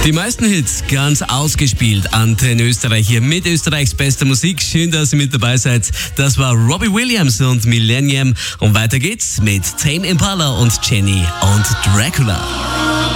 Die meisten Hits ganz ausgespielt. Antenne Österreich hier mit Österreichs bester Musik. Schön, dass ihr mit dabei seid. Das war Robbie Williams und Millennium. Und weiter geht's mit Tame Impala und Jenny und Dracula.